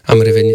Am revenit.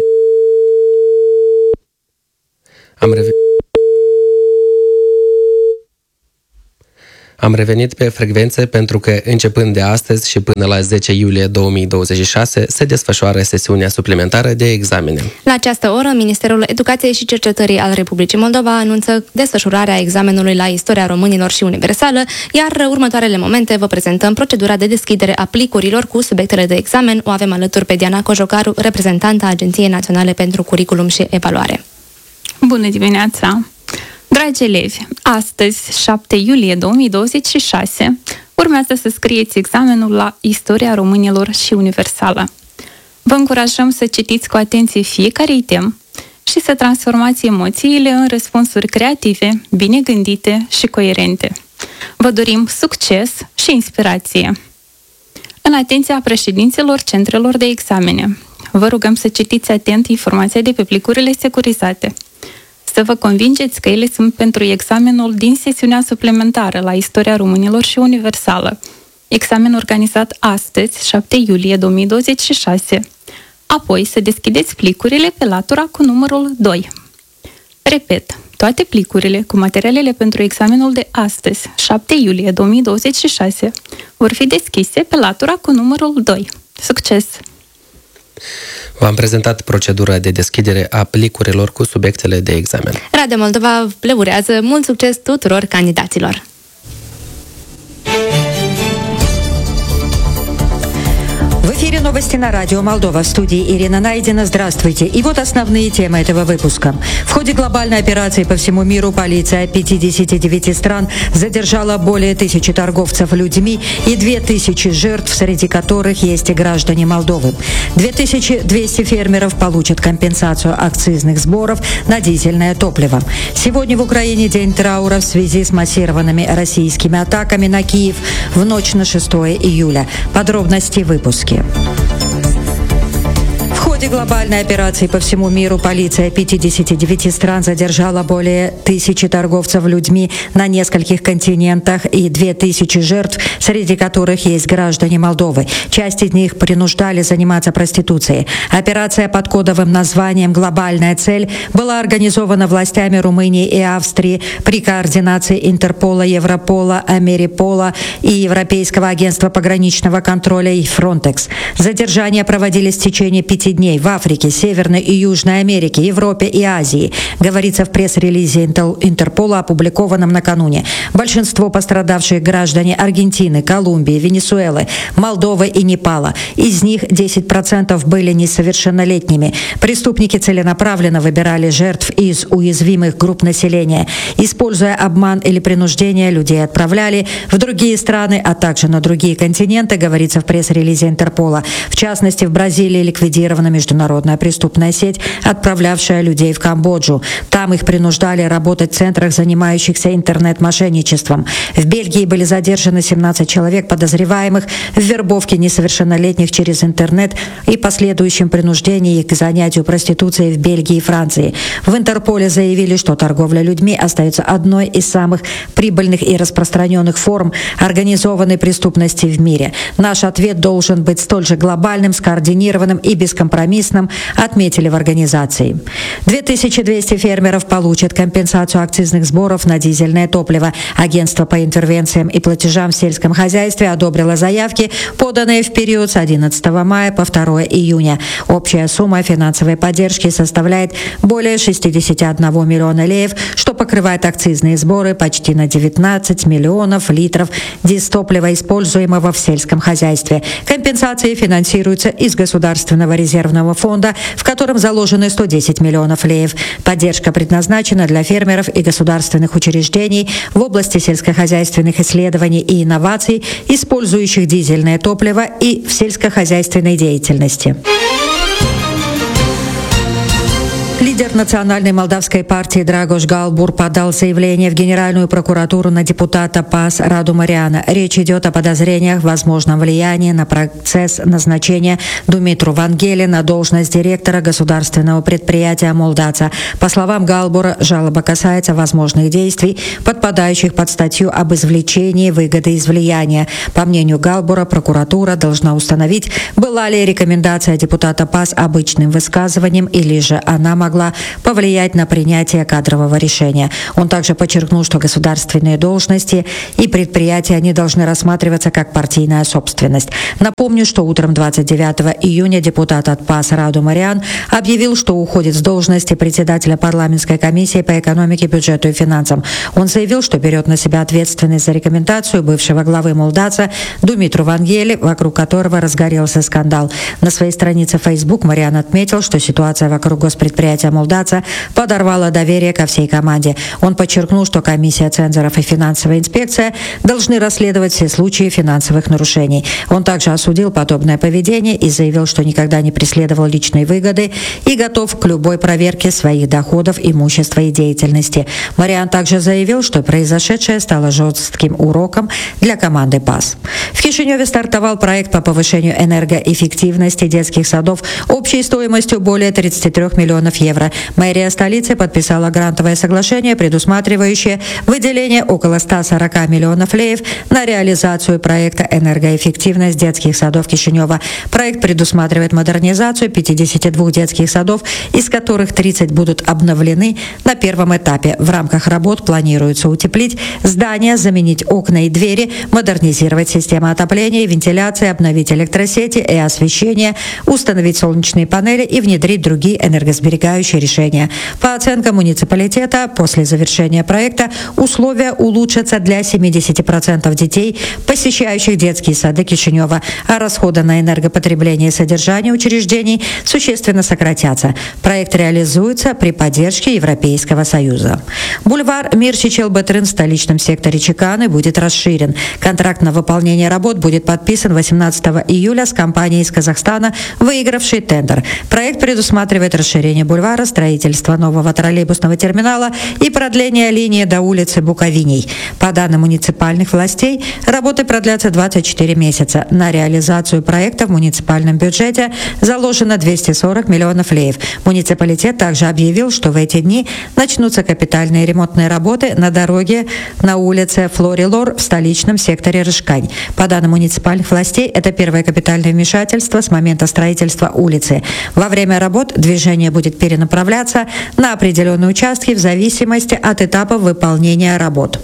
Am revenit pe frecvențe pentru că, începând de astăzi și până la 10 iulie 2026, se desfășoară sesiunea suplimentară de examene. La această oră, Ministerul Educației și Cercetării al Republicii Moldova anunță desfășurarea examenului la Istoria Românilor și Universală, iar următoarele momente vă prezentăm procedura de deschidere a plicurilor cu subiectele de examen. O avem alături pe Diana Cojocaru, reprezentanta Agenției Naționale pentru Curriculum și Evaluare. Bună dimineața! Dragi elevi, astăzi, 7 iulie 2026, urmează să scrieți examenul la Istoria Românilor și Universală. Vă încurajăm să citiți cu atenție fiecare item și să transformați emoțiile în răspunsuri creative, bine gândite și coerente. Vă dorim succes și inspirație! În atenția președinților centrelor de examene, vă rugăm să citiți atent informația de pe plicurile securizate. Să vă convingeți că ele sunt pentru examenul din sesiunea suplimentară la Istoria Românilor și Universală, examen organizat astăzi, 7 iulie 2026. Apoi să deschideți plicurile pe latura cu numărul 2. Repet, toate plicurile cu materialele pentru examenul de astăzi, 7 iulie 2026, vor fi deschise pe latura cu numărul 2. Succes! V-am prezentat procedura de deschidere a plicurilor cu subiectele de examen. Radio Moldova le urează mult succes tuturor candidaților! В эфире новости на радио Молдова. В студии Ирина Найдина. Здравствуйте. И вот основные темы этого выпуска. В ходе глобальной операции по всему миру полиция 59 стран задержала более 1000 торговцев людьми и 2000 жертв, среди которых есть и граждане Молдовы. 2200 фермеров получат компенсацию акцизных сборов на дизельное топливо. Сегодня в Украине день траура в связи с массированными российскими атаками на Киев в ночь на 6 июля. Подробности в выпуске. В ходе глобальной операции по всему миру полиция 59 стран задержала более 1000 торговцев людьми на нескольких континентах и 2000 жертв, среди которых есть граждане Молдовы. Часть из них принуждали заниматься проституцией. Операция под кодовым названием «Глобальная цель» была организована властями Румынии и Австрии при координации Интерпола, Европола, Америпола и Европейского агентства пограничного контроля и Frontex. Задержания проводились в течение 5 дней в Африке, Северной и Южной Америке, Европе и Азии, говорится в пресс-релизе Интерпола, опубликованном накануне. Большинство пострадавших граждане Аргентины, Колумбии, Венесуэлы, Молдовы и Непала. Из них 10% были несовершеннолетними. Преступники целенаправленно выбирали жертв из уязвимых групп населения. Используя обман или принуждение, людей отправляли в другие страны, а также на другие континенты, говорится в пресс-релизе Интерпола. В частности, в Бразилии ликвидирована международная преступная сеть, отправлявшая людей в Камбоджу. Там их принуждали работать в центрах, занимающихся интернет-мошенничеством. В Бельгии были задержаны 17 человек, подозреваемых в вербовке несовершеннолетних через интернет и последующем принуждении их к занятию проституцией в Бельгии и Франции. В Интерполе заявили, что торговля людьми остается одной из самых прибыльных и распространенных форм организованной преступности в мире. Наш ответ должен быть столь же глобальным, скоординированным и бескомпромиссным, отметили в организации. 2200 фермеров получат компенсацию акцизных сборов на дизельное топливо. Агентство по интервенциям и платежам в сельском хозяйстве одобрило заявки, поданные в период с 11 мая по 2 июня. Общая сумма финансовой поддержки составляет более 61 миллиона леев, что покрывает акцизные сборы почти на 19 миллионов литров дизтоплива, используемого в сельском хозяйстве. Компенсации финансируются из Государственного резервного фонда, в котором заложены 110 миллионов леев. Поддержка предназначена для фермеров и государственных учреждений в области сельскохозяйственных исследований и инноваций, использующих дизельное топливо и в сельскохозяйственной деятельности. Лидер национальной молдавской партии Драгош Галбур подал заявление в Генеральную прокуратуру на депутата ПАС Раду Мариана. Речь идет о подозрениях в возможном влиянии на процесс назначения Думитру Вангели на должность директора государственного предприятия «Молдаца». По словам Галбура, жалоба касается возможных действий, подпадающих под статью об извлечении выгоды из влияния. По мнению Галбура, прокуратура должна установить, была ли рекомендация депутата ПАС обычным высказыванием или же она могла повлиять на принятие кадрового решения. Он также подчеркнул, что государственные должности и предприятия не должны рассматриваться как партийная собственность. Напомню, что утром 29 июня депутат от ПАС Раду Мариан объявил, что уходит с должности председателя парламентской комиссии по экономике, бюджету и финансам. Он заявил, что берет на себя ответственность за рекомендацию бывшего главы Молдаца Думитру Вангели, вокруг которого разгорелся скандал. На своей странице Facebook Мариан отметил, что ситуация вокруг предприятия Молдаца подорвало доверие ко всей команде. Он подчеркнул, что комиссия цензоров и финансовая инспекция должны расследовать все случаи финансовых нарушений. Он также осудил подобное поведение и заявил, что никогда не преследовал личной выгоды и готов к любой проверке своих доходов, имущества и деятельности. Мариан также заявил, что произошедшее стало жестким уроком для команды ПАС. В Кишиневе стартовал проект по повышению энергоэффективности детских садов общей стоимостью более 33 миллионов евро. Мэрия столицы подписала грантовое соглашение, предусматривающее выделение около 140 миллионов леев на реализацию проекта «Энергоэффективность детских садов Кишинева». Проект предусматривает модернизацию 52 детских садов, из которых 30 будут обновлены на первом этапе. В рамках работ планируется утеплить здания, заменить окна и двери, модернизировать систему отопления и вентиляции, обновить электросети и освещение, установить солнечные панели и внедрить другие энергосберегающие решения. По оценкам муниципалитета, после завершения проекта условия улучшатся для 70% детей, посещающих детские сады Кишинева, а расходы на энергопотребление и содержание учреждений существенно сократятся. Проект реализуется при поддержке Европейского Союза. Бульвар Мирчичел-Бетрын в столичном секторе Чеканы будет расширен. Контракт на выполнение работ будет подписан 18 июля с компанией из Казахстана, выигравшей тендер. Проект предусматривает расширение бульвара, строительство нового троллейбусного терминала и продление линии до улицы Буковиней. По данным муниципальных властей, работы продлятся 24 месяца. На реализацию проекта в муниципальном бюджете заложено 240 миллионов леев. Муниципалитет также объявил, что в эти дни начнутся капитальные ремонтные работы на дороге на улице Флорилор в столичном секторе Рышкань. По данным муниципальных властей, это первое капитальное вмешательство с момента строительства улицы. Во время работ движение будет перенаправляться на определенные участки в зависимости от этапа выполнения работ.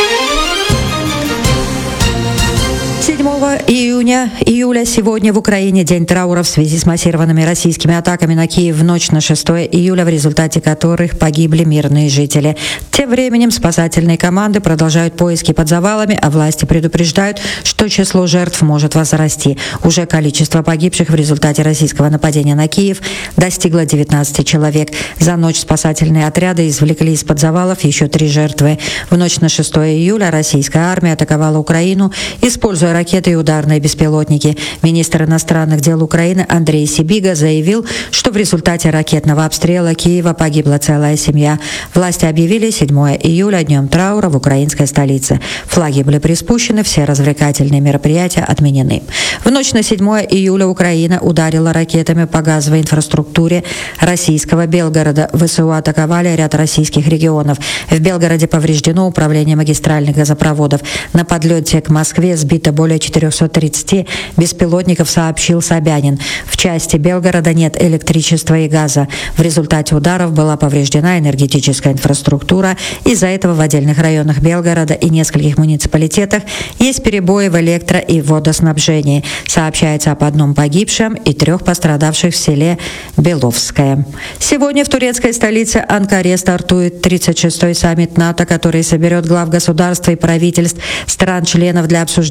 7 июля сегодня в Украине день траура в связи с массированными российскими атаками на Киев в ночь на 6 июля, в результате которых погибли мирные жители. Тем временем спасательные команды продолжают поиски под завалами, а власти предупреждают, что число жертв может возрасти. Уже количество погибших в результате российского нападения на Киев достигло 19 человек. За ночь спасательные отряды извлекли из-под завалов еще 3 жертвы. В ночь на 6 июля российская армия атаковала Украину, используя ракеты и ударные беспилотники. Министр иностранных дел Украины Андрей Сибига заявил, что в результате ракетного обстрела Киева погибла целая семья. Власти объявили 7 июля днем траура в украинской столице. Флаги были приспущены, все развлекательные мероприятия отменены. В ночь на 7 июля Украина ударила ракетами по газовой инфраструктуре российского Белгорода. ВСУ атаковали ряд российских регионов. В Белгороде повреждено управление магистральных газопроводов. На подлете к Москве сбито более 430 беспилотников, сообщил Собянин. В части Белгорода нет электричества и газа. В результате ударов была повреждена энергетическая инфраструктура. Из-за этого в отдельных районах Белгорода и нескольких муниципалитетах есть перебои в электро- и водоснабжении. Сообщается об 1 погибшем и 3 пострадавших в селе Беловское. Сегодня в турецкой столице Анкаре стартует 36-й саммит НАТО, который соберет глав государств и правительств стран-членов для обсуждения будущего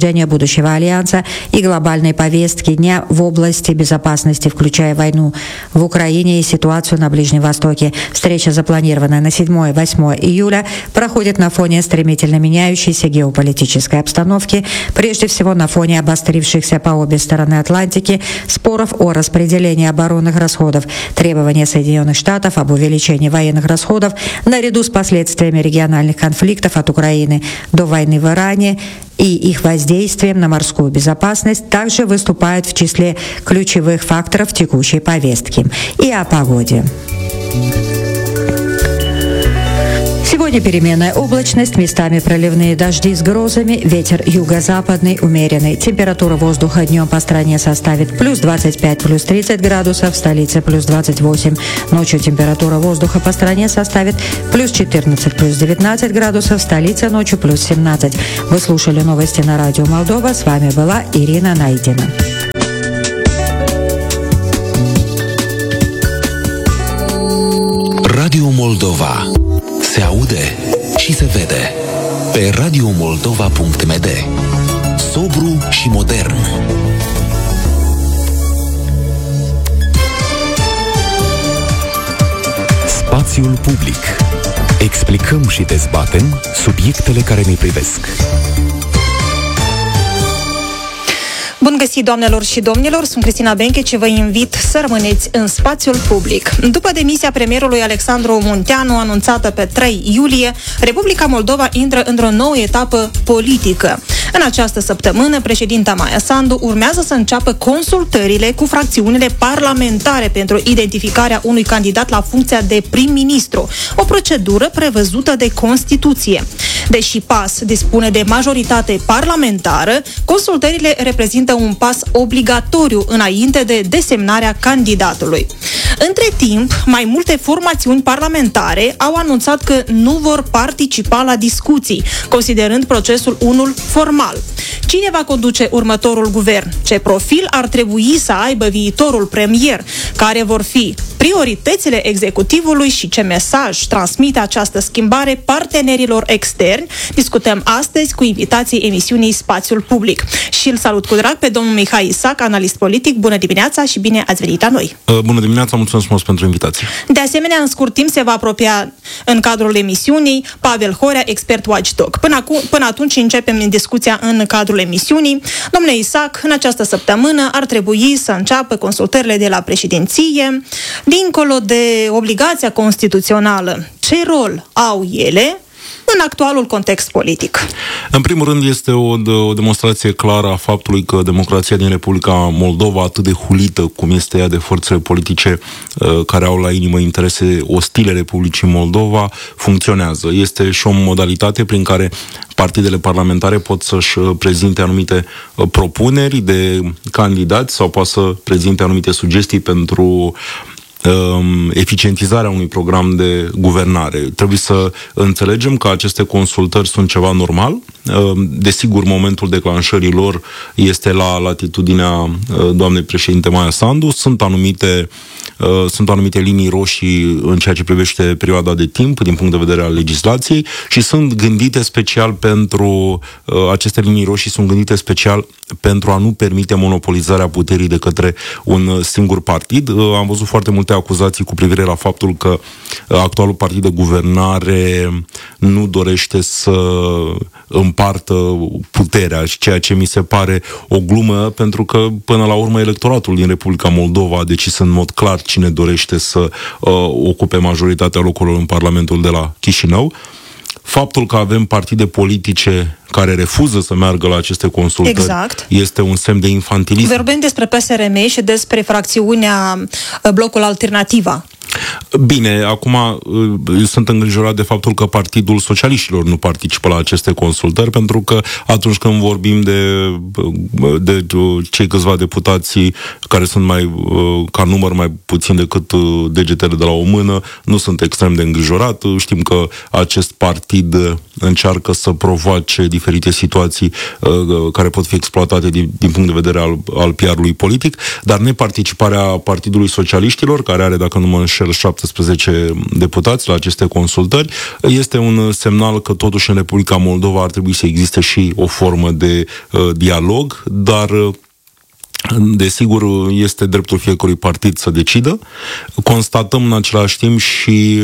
будущего Альянса и глобальной повестки дня в области безопасности, включая войну в Украине и ситуацию на Ближнем Востоке. Встреча, запланированная на 7-8 июля, проходит на фоне стремительно меняющейся геополитической обстановки, прежде всего на фоне обострившихся по обе стороны Атлантики споров о распределении оборонных расходов, требования Соединенных Штатов об увеличении военных расходов наряду с последствиями региональных конфликтов от Украины до войны в Иране и их воздействием на морскую безопасность также выступают в числе ключевых факторов текущей повестки. И о погоде. Сегодня переменная облачность, местами проливные дожди с грозами, ветер юго-западный умеренный. Температура воздуха днем по стране составит плюс 25, плюс 30 градусов, в столице плюс 28. Ночью температура воздуха по стране составит плюс 14, плюс 19 градусов, в столице ночью плюс 17. Вы слушали новости на радио Молдова. С вами была Ирина Найдина. Radio Moldova. Se aude și se vede pe radiomoldova.md. Sobru și modern. Spațiul public. Explicăm și dezbatem subiectele care ne privesc. Bun găsit, doamnelor și domnilor, sunt Cristina Benche și vă invit să rămâneți în spațiul public. După demisia premierului Alexandru Munteanu, anunțată pe 3 iulie, Republica Moldova intră într-o nouă etapă politică. În această săptămână, președinta Maia Sandu urmează să înceapă consultările cu fracțiunile parlamentare pentru identificarea unui candidat la funcția de prim-ministru, o procedură prevăzută de Constituție. Deși PAS dispune de majoritate parlamentară, consultările reprezintă un pas obligatoriu înainte de desemnarea candidatului. Între timp, mai multe formațiuni parlamentare au anunțat că nu vor participa la discuții, considerând procesul unul formal. Cine va conduce următorul guvern? Ce profil ar trebui să aibă viitorul premier? Care vor fi prioritățile executivului și ce mesaj transmite această schimbare partenerilor externi? Discutăm astăzi cu invitații emisiunii Spațiul Public. Și îl salut cu drag pe domnul Mihai Isac, analist politic. Bună dimineața și bine ați venit la noi! Bună dimineața, mulțumesc frumos pentru invitație! De asemenea, în scurt timp se va apropia în cadrul emisiunii Pavel Horea, expert watchdog. Până atunci începem discuția în cadrul emisiunii. Domnule Isac, în această săptămână ar trebui să înceapă consultările de la președinție. Dincolo de obligația constituțională, ce rol au ele în actualul context politic? În primul rând, este o demonstrație clară a faptului că democrația din Republica Moldova, atât de hulită cum este ea de forțele politice care au la inimă interese ostile Republicii Moldova, funcționează. Este și o modalitate prin care partidele parlamentare pot să-și prezinte anumite propuneri de candidați sau pot să prezinte anumite sugestii pentru eficientizarea unui program de guvernare. Trebuie să înțelegem că aceste consultări sunt ceva normal. Desigur, momentul declanșării lor este la latitudinea doamnei președinte Maia Sandu. Sunt anumite linii roșii în ceea ce privește perioada de timp din punct de vedere al legislației și sunt gândite special pentru aceste linii roșii sunt gândite special pentru a nu permite monopolizarea puterii de către un singur partid. Am văzut foarte multe acuzații cu privire la faptul că actualul partid de guvernare nu dorește să împartă puterea, ceea ce mi se pare o glumă, pentru că până la urmă electoratul din Republica Moldova a decis în mod clar cine dorește să ocupe majoritatea locurilor în Parlamentul de la Chișinău. Faptul că avem partide politice care refuză să meargă la aceste consultări este un semn de infantilism. Vorbim despre PSRM și despre fracțiunea Blocul Alternativa. Bine, acum sunt îngrijorat de faptul că Partidul Socialiștilor nu participă la aceste consultări, pentru că atunci când vorbim de cei câțiva deputați care sunt ca număr mai puțin decât degetele de la o mână, nu sunt extrem de îngrijorat. Știm că acest partid încearcă să provoace diferite situații care pot fi exploatate din punct de vedere al PR-ului politic, dar neparticiparea Partidului Socialiștilor, care are, dacă nu mă înșel, înșel 17 deputați la aceste consultări. Este un semnal că totuși în Republica Moldova ar trebui să existe și o formă de dialog, dar desigur, este dreptul fiecărui partid să decidă. Constatăm în același timp și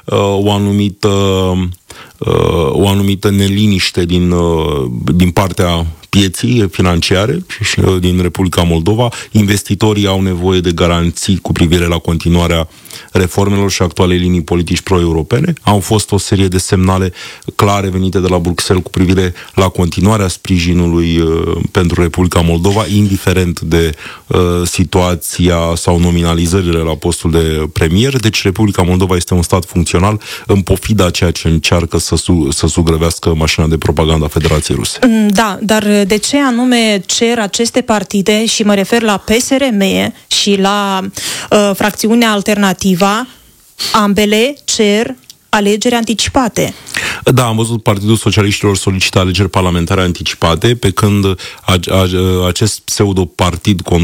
o anumită neliniște din partea pieții financiare și din Republica Moldova. Investitorii au nevoie de garanții cu privire la continuarea reformelor și actualei linii politici pro-europene. Au fost o serie de semnale clare venite de la Bruxelles cu privire la continuarea sprijinului pentru Republica Moldova, indiferent de situația sau nominalizările la postul de premier. Deci Republica Moldova este un stat funcțional în pofida a ceea ce încearcă să zugrăvească mașina de propaganda a Federației Ruse. Da, dar de ce anume cer aceste partide, și mă refer la PSRM și la fracțiunea Alternativa, ambele cer alegeri anticipate? Da, am văzut Partidul Socialiștilor solicită alegeri parlamentare anticipate, pe când acest pseudo-partid